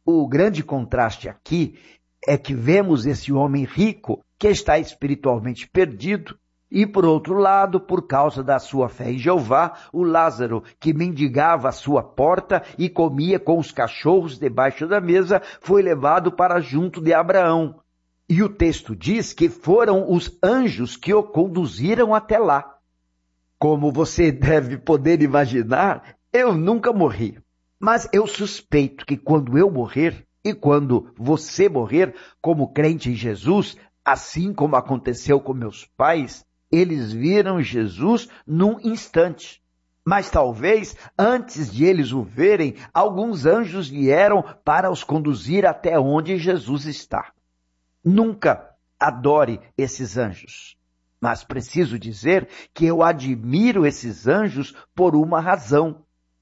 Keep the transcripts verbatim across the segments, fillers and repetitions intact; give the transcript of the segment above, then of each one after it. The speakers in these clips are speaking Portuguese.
O grande contraste aqui é que vemos esse homem rico que está espiritualmente perdido e, por outro lado, por causa da sua fé em Jeová, o Lázaro, que mendigava à sua porta e comia com os cachorros debaixo da mesa, foi levado para junto de Abraão. E o texto diz que foram os anjos que o conduziram até lá. Como você deve poder imaginar, eu nunca morri. Mas eu suspeito que quando eu morrer, e quando você morrer como crente em Jesus, assim como aconteceu com meus pais, eles viram Jesus num instante. Mas talvez, antes de eles o verem, alguns anjos vieram para os conduzir até onde Jesus está. Nunca adore esses anjos. Mas preciso dizer que eu admiro esses anjos por uma razão.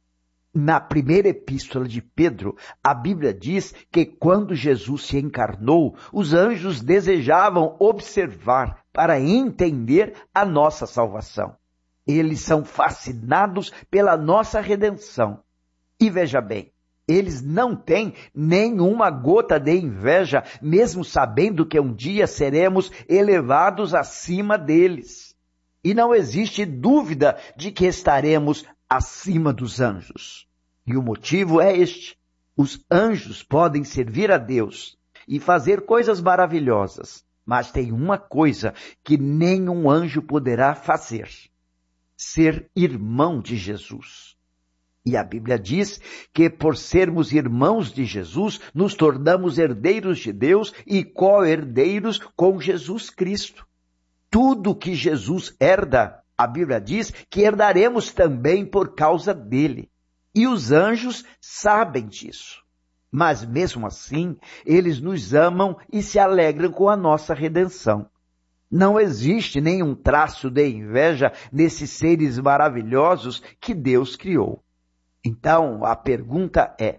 Na primeira epístola de Pedro, a Bíblia diz que quando Jesus se encarnou, os anjos desejavam observar para entender a nossa salvação. Eles são fascinados pela nossa redenção. E veja bem, eles não têm nenhuma gota de inveja, mesmo sabendo que um dia seremos elevados acima deles. E não existe dúvida de que estaremos acima dos anjos. E o motivo é este: os anjos podem servir a Deus e fazer coisas maravilhosas, mas tem uma coisa que nenhum anjo poderá fazer: ser irmão de Jesus. E a Bíblia diz que por sermos irmãos de Jesus, nos tornamos herdeiros de Deus e co-herdeiros com Jesus Cristo. Tudo que Jesus herda, a Bíblia diz que herdaremos também por causa dele. E os anjos sabem disso. Mas mesmo assim, eles nos amam e se alegram com a nossa redenção. Não existe nenhum traço de inveja nesses seres maravilhosos que Deus criou. Então, a pergunta é: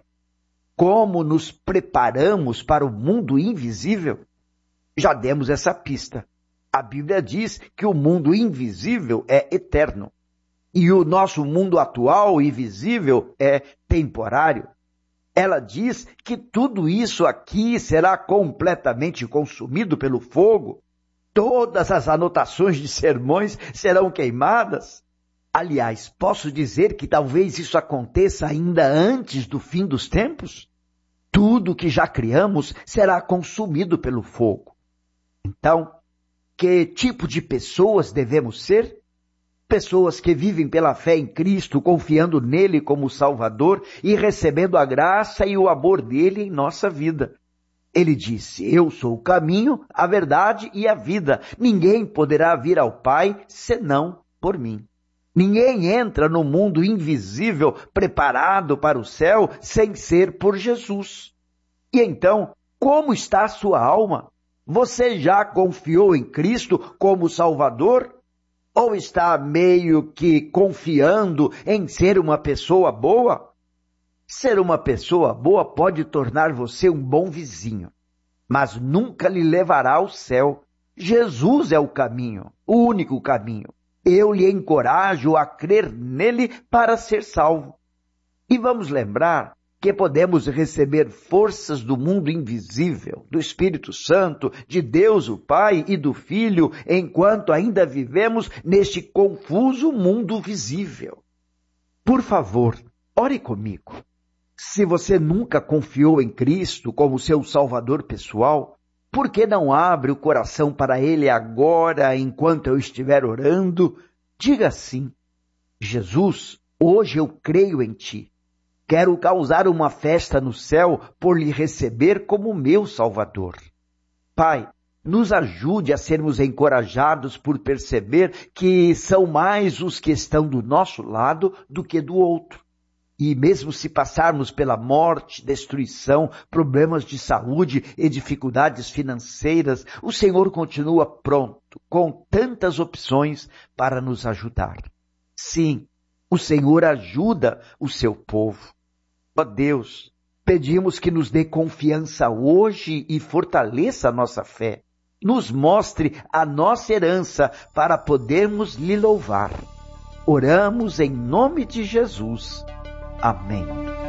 como nos preparamos para o mundo invisível? Já demos essa pista. A Bíblia diz que o mundo invisível é eterno. E o nosso mundo atual e visível é temporário. Ela diz que tudo isso aqui será completamente consumido pelo fogo. Todas as anotações de sermões serão queimadas. Aliás, posso dizer que talvez isso aconteça ainda antes do fim dos tempos? Tudo que já criamos será consumido pelo fogo. Então, que tipo de pessoas devemos ser? Pessoas que vivem pela fé em Cristo, confiando nele como Salvador e recebendo a graça e o amor dele em nossa vida. Ele disse: eu sou o caminho, a verdade e a vida. Ninguém poderá vir ao Pai senão por mim. Ninguém entra no mundo invisível preparado para o céu sem ser por Jesus. E então, como está a sua alma? Você já confiou em Cristo como Salvador? Ou está meio que confiando em ser uma pessoa boa? Ser uma pessoa boa pode tornar você um bom vizinho, mas nunca lhe levará ao céu. Jesus é o caminho, o único caminho. Eu lhe encorajo a crer nele para ser salvo. E vamos lembrar que podemos receber forças do mundo invisível, do Espírito Santo, de Deus o Pai e do Filho, enquanto ainda vivemos neste confuso mundo visível. Por favor, ore comigo. Se você nunca confiou em Cristo como seu Salvador pessoal, por que não abre o coração para Ele agora, enquanto eu estiver orando? Diga assim: Jesus, hoje eu creio em Ti. Quero causar uma festa no céu por lhe receber como meu Salvador. Pai, nos ajude a sermos encorajados por perceber que são mais os que estão do nosso lado do que do outro. E mesmo se passarmos pela morte, destruição, problemas de saúde e dificuldades financeiras, o Senhor continua pronto, com tantas opções para nos ajudar. Sim, o Senhor ajuda o seu povo. Ó Deus, pedimos que nos dê confiança hoje e fortaleça a nossa fé. Nos mostre a nossa herança para podermos lhe louvar. Oramos em nome de Jesus. Amém.